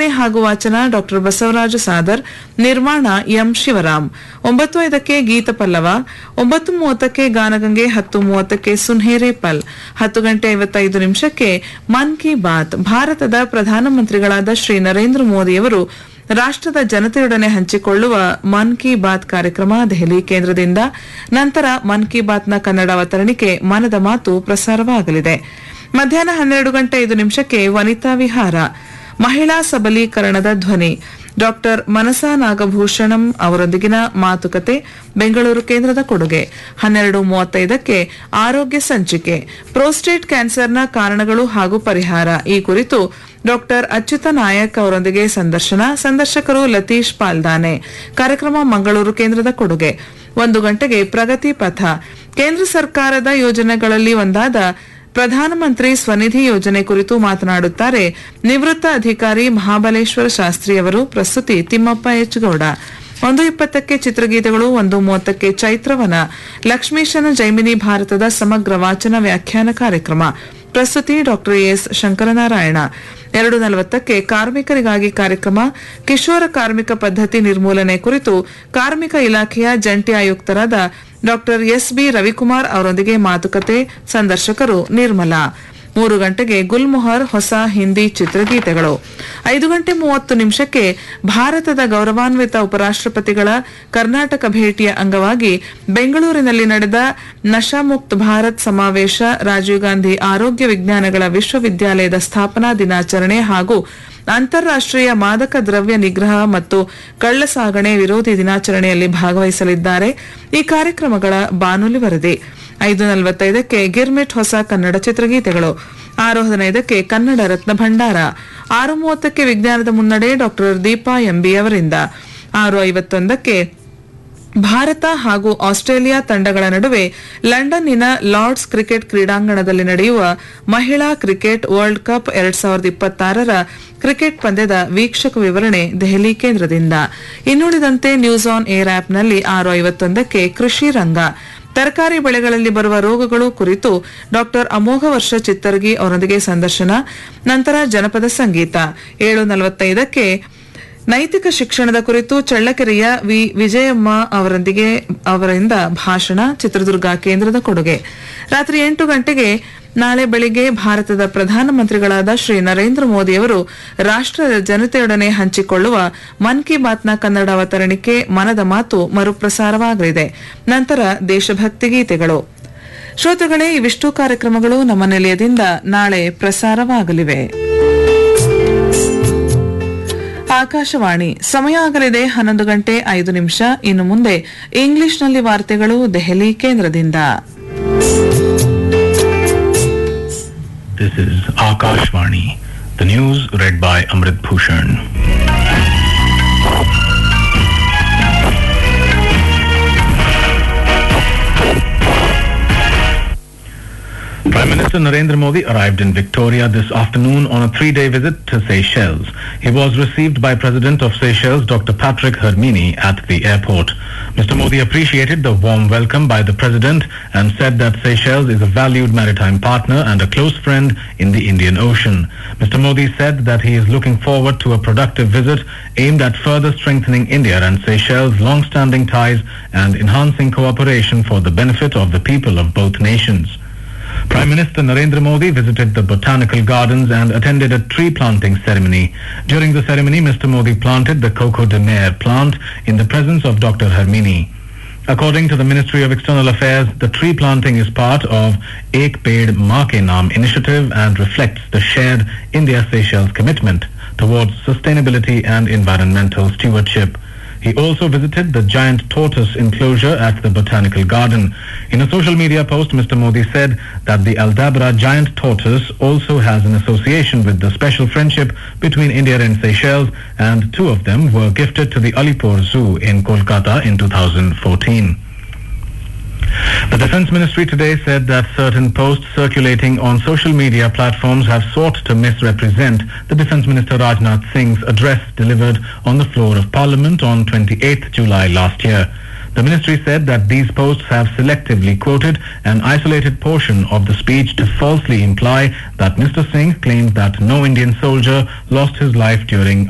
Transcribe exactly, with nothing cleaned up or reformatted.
ನಿರ್ವಹಣೆ ಹಾಗೂ ವಾಚನ ಡಾ ಬಸವರಾಜ ಸಾದರ್, ನಿರ್ಮಾಣ ಎಂ ಶಿವರಾಮ್. ಒಂಬತ್ತು ಐದಕ್ಕೆ ಗೀತ ಪಲ್ಲವ, ಒಂಬತ್ತು ಮೂವತ್ತಕ್ಕೆ ಗಾನಗಂಗೆ, ಹತ್ತು ಮೂವತ್ತಕ್ಕೆ ಸುನ್ಹೇರೆ ಪಲ್, ಹತ್ತು ಗಂಟೆ ಐವತ್ತೈದು ನಿಮಿಷಕ್ಕೆ ಮನ್ ಕಿ ಬಾತ್. ಭಾರತದ ಪ್ರಧಾನಮಂತ್ರಿಗಳಾದ ಶ್ರೀ ನರೇಂದ್ರ ಮೋದಿಯವರು ರಾಷ್ಟದ ಜನತೆಯೊಡನೆ ಹಂಚಿಕೊಳ್ಳುವ ಮನ್ ಕಿ ಬಾತ್ ಕಾರ್ಯಕ್ರಮ ದೆಹಲಿ ಕೇಂದ್ರದಿಂದ. ನಂತರ ಮನ್ ಕಿ ಬಾತ್ನ ಕನ್ನಡ ಅವತರಣಿಕೆ ಮನದ ಮಾತು ಪ್ರಸಾರವಾಗಲಿದೆ. ಮಧ್ಯಾಹ್ನ ಹನ್ನೆರಡು ಗಂಟೆ ಐದು ನಿಮಿಷಕ್ಕೆ ವನಿತಾ ವಿಹಾರ, ಮಹಿಳಾ ಸಬಲೀಕರಣದ ಧ್ವನಿ ಡಾಕ್ಟರ್ ಮನಸಾ ನಾಗಭೂಷಣಂ ಅವರೊಂದಿಗಿನ ಮಾತುಕತೆ, ಬೆಂಗಳೂರು ಕೇಂದ್ರದ ಕೊಡುಗೆ. ಹನ್ನೆರಡು ಮೂವತ್ತೈದಕ್ಕೆ ಆರೋಗ್ಯ ಸಂಚಿಕೆ, ಪ್ರೋಸ್ಟೇಟ್ ಕ್ಯಾನ್ಸರ್ನ ಕಾರಣಗಳು ಹಾಗೂ ಪರಿಹಾರ ಈ ಕುರಿತು ಡಾಕ್ಟರ್ ಅಚ್ಯುತ ನಾಯಕ್ ಅವರೊಂದಿಗೆ ಸಂದರ್ಶನ. ಸಂದರ್ಶಕರು ಲತೀಶ್ ಪಾಲ್ದಾನೆ. ಕಾರ್ಯಕ್ರಮ ಮಂಗಳೂರು ಕೇಂದ್ರದ ಕೊಡುಗೆ. ಒಂದು ಗಂಟೆಗೆ ಪ್ರಗತಿ ಪಥ, ಕೇಂದ್ರ ಸರ್ಕಾರದ ಯೋಜನೆಗಳಲ್ಲಿ ಒಂದಾದ ಪ್ರಧಾನಮಂತ್ರಿ ಸ್ವನಿಧಿ ಯೋಜನೆ ಕುರಿತು ಮಾತನಾಡುತ್ತಾರೆ ನಿವೃತ್ತ ಅಧಿಕಾರಿ ಮಹಾಬಲೇಶ್ವರ ಶಾಸ್ತ್ರಿ ಅವರು. ಪ್ರಸ್ತುತಿ ತಿಮ್ಮಪ್ಪ ಎಚ್ ಗೌಡ. ಒಂದು ಇಪ್ಪತ್ತಕ್ಕೆ ಚಿತ್ರಗೀತೆಗಳು, ಒಂದು ಮೂವತ್ತಕ್ಕೆ ಚೈತ್ರವನ, ಲಕ್ಷ್ಮೀಶನ ಜೈಮಿನಿ ಭಾರತದ ಸಮಗ್ರ ವಾಚನ ವ್ಯಾಖ್ಯಾನ ಕಾರ್ಯಕ್ರಮ. ಪ್ರಸ್ತುತಿ ಡಾಕ್ಟರ್ ಎಸ್ ಶಂಕರನಾರಾಯಣ. ಎರಡು ನಲವತ್ತಕ್ಕೆ ಕಾರ್ಮಿಕರಿಗಾಗಿ ಕಾರ್ಯಕ್ರಮ, ಕಿಶೋರ ಕಾರ್ಮಿಕ ಪದ್ಧತಿ ನಿರ್ಮೂಲನೆ ಕುರಿತು ಕಾರ್ಮಿಕ ಇಲಾಖೆಯ ಜಂಟಿ ಆಯುಕ್ತರಾದ ಡಾಕ್ಟರ್ ಎಸ್ ಬಿ ರವಿಕುಮಾರ್ ಅವರೊಂದಿಗೆ ಮಾತುಕತೆ. ಸಂದರ್ಶಕರು ನಿರ್ಮಲಾ. ಮೂರು ಗಂಟೆಗೆ ಗುಲ್ಮೊಹರ್ ಹೊಸ ಹಿಂದಿ ಚಿತ್ರಗೀತೆಗಳು. ಐದು ಗಂಟೆ ಮೂವತ್ತು ನಿಮಿಷಕ್ಕೆ ಭಾರತದ ಗೌರವಾನ್ವಿತ ಉಪರಾಷ್ಟಪತಿಗಳ ಕರ್ನಾಟಕ ಭೇಟಿಯ ಅಂಗವಾಗಿ ಬೆಂಗಳೂರಿನಲ್ಲಿ ನಡೆದ ನಶಾಮುಕ್ತ ಭಾರತ್ ಸಮಾವೇಶ, ರಾಜೀವ್ ಗಾಂಧಿ ಆರೋಗ್ಯ ವಿಜ್ಞಾನಗಳ ವಿಶ್ವವಿದ್ಯಾಲಯದ ಸ್ಥಾಪನಾ ದಿನಾಚರಣೆ ಹಾಗೂ ಅಂತಾರಾಷ್ಟೀಯ ಮಾದಕ ದ್ರವ್ಯ ನಿಗ್ರಹ ಮತ್ತು ಕಳ್ಳಸಾಗಣೆ ವಿರೋಧಿ ದಿನಾಚರಣೆಯಲ್ಲಿ ಭಾಗವಹಿಸಲಿದ್ದಾರೆ. ಈ ಕಾರ್ಯಕ್ರಮಗಳ ಬಾನುಲಿ ವರದಿ. ಐದು ನಲವತ್ತೈದಕ್ಕೆ ಗಿರ್ಮಿಟ್ ಹೊಸ ಕನ್ನಡ ಚಿತ್ರಗೀತೆಗಳು. ಆರು ಹದಿನೈದಕ್ಕೆ ಕನ್ನಡ ರತ್ನ ಭಂಡಾರ. ಆರು ಮೂವತ್ತಕ್ಕೆ ವಿಜ್ಞಾನದ ಮುನ್ನಡೆ ಡಾಕ್ಟರ್ ದೀಪಾ ಎಂಬಿ ಅವರಿಂದ. ಆರು ಐವತ್ತೊಂದಕ್ಕೆ ಭಾರತ ಹಾಗೂ ಆಸ್ಟ್ರೇಲಿಯಾ ತಂಡಗಳ ನಡುವೆ ಲಂಡನ್ನಿನ ಲಾರ್ಡ್ಸ್ ಕ್ರಿಕೆಟ್ ಕ್ರೀಡಾಂಗಣದಲ್ಲಿ ನಡೆಯುವ ಮಹಿಳಾ ಕ್ರಿಕೆಟ್ ವರ್ಲ್ಡ್ ಕಪ್ ಎರಡ್ ಸಾವಿರದ ಇಪ್ಪತ್ತಾರರ ಕ್ರಿಕೆಟ್ ಪಂದ್ಯದ ವೀಕ್ಷಕ ವಿವರಣೆ ದೆಹಲಿ ಕೇಂದ್ರದಿಂದ. ಇನ್ನುಳಿದಂತೆ ನ್ಯೂಸ್ ಆನ್ ಏರ್ ಆಪ್ನಲ್ಲಿ ಆರು ಐವತ್ತೊಂದಕ್ಕೆ ಕೃಷಿ ರಂಗ, ತರಕಾರಿ ಬೆಳೆಗಳಲ್ಲಿ ಬರುವ ರೋಗಗಳು ಕುರಿತು ಡಾಕ್ಟರ್ ಅಮೋಘ ವರ್ಷ ಚಿತ್ತರ್ಗಿ ಅವರೊಂದಿಗೆ ಸಂದರ್ಶನ. ನಂತರ ಜನಪದ ಸಂಗೀತ. ಏಳು ನಲವತ್ತೈದಕ್ಕೆ ನೈತಿಕ ಶಿಕ್ಷಣದ ಕುರಿತು ಚಳ್ಳಕೆರೆಯ ವಿ ವಿಜಯಮ್ಮ ಅವರೊಂದಿಗೆ ಅವರಿಂದ ಭಾಷಣ, ಚಿತ್ರದುರ್ಗ ಕೇಂದ್ರದ ಕೊಡುಗೆ. ರಾತ್ರಿ ಎಂಟು ಗಂಟೆಗೆ ನಾಳೆ ಬೆಳಿಗ್ಗೆ ಭಾರತದ ಪ್ರಧಾನಮಂತ್ರಿಗಳಾದ ಶ್ರೀ ನರೇಂದ್ರ ಮೋದಿಯವರು ರಾಷ್ಟದ ಜನತೆಯೊಡನೆ ಹಂಚಿಕೊಳ್ಳುವ ಮನ್ ಕಿ ಬಾತ್ನ ಕನ್ನಡ ಅವತರಣಿಕೆ ಮನದ ಮಾತು ಮರುಪ್ರಸಾರವಾಗಲಿದೆ. ನಂತರ ದೇಶಭಕ್ತಿ ಗೀತೆಗಳು. ಶ್ರೋತೃಗಳೇ, ಇವಿಷ್ಟು ಕಾರ್ಯಕ್ರಮಗಳು ನಮ್ಮ ನಿಲಯದಿಂದ ನಾಳೆ ಪ್ರಸಾರವಾಗಲಿವೆ. ಆಕಾಶವಾಣಿ. ಸಮಯ ಆಗಲಿದೆ ಹನ್ನೊಂದು ಗಂಟೆ ಐದು ನಿಮಿಷ. ಇನ್ನು ಮುಂದೆ ಇಂಗ್ಲಿಷ್ನಲ್ಲಿ ವಾರ್ತೆಗಳು ದೆಹಲಿ ಕೇಂದ್ರದಿಂದ. This is Akashvani. The news read by Amrit Bhushan. Prime Minister Narendra Modi arrived in Victoria this afternoon on a three-day visit to Seychelles. He was received by President of Seychelles, Doctor Patrick Hermini, at the airport. Mister Modi appreciated the warm welcome by the President and said that Seychelles is a valued maritime partner and a close friend in the Indian Ocean. Mister Modi said that he is looking forward to a productive visit aimed at further strengthening India and Seychelles' long-standing ties and enhancing cooperation for the benefit of the people of both nations. Prime Minister Narendra Modi visited the botanical gardens and attended a tree planting ceremony. During the ceremony, Mister Modi planted the Coco de Mer plant in the presence of Doctor Hermini. According to the Ministry of External Affairs, the tree planting is part of Ek Ped Maa Ke Naam initiative and reflects the shared India-Seychelles commitment towards sustainability and environmental stewardship. He also visited the giant tortoise enclosure at the botanical garden. In a social media post, Mister Modi said that the Aldabra giant tortoise also has an association with the special friendship between India and Seychelles, and two of them were gifted to the Alipur Zoo in Kolkata in two thousand fourteen. The Defence Ministry today said that certain posts circulating on social media platforms have sought to misrepresent the Defence Minister Rajnath Singh's address delivered on the floor of Parliament on twenty-eighth July last year. The ministry said that these posts have selectively quoted an isolated portion of the speech to falsely imply that Mister Singh claimed that no Indian soldier lost his life during